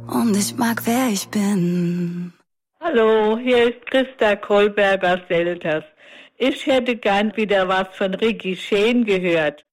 Und ich mag, wer ich bin. Hallo, hier ist Christa Kohlberger Selters. Ich hätte gern wieder was von Ricky Shane gehört.